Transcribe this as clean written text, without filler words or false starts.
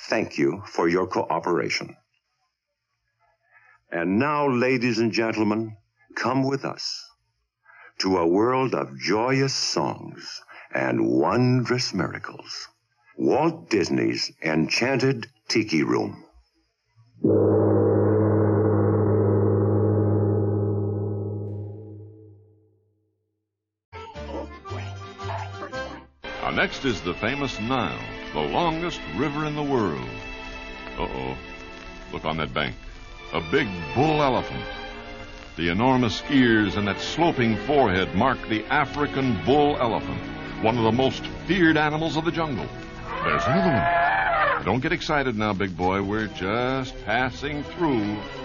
thank you for your cooperation. And now, ladies and gentlemen, come with us to a world of joyous songs and wondrous miracles. Walt Disney's Enchanted Tiki Room. Now, next is the famous Nile, the longest river in the world. Uh-oh. Look on that bank. A big bull elephant. The enormous ears and that sloping forehead mark the African bull elephant, one of the most feared animals of the jungle. There's another one. Don't get excited now, big boy. We're just passing through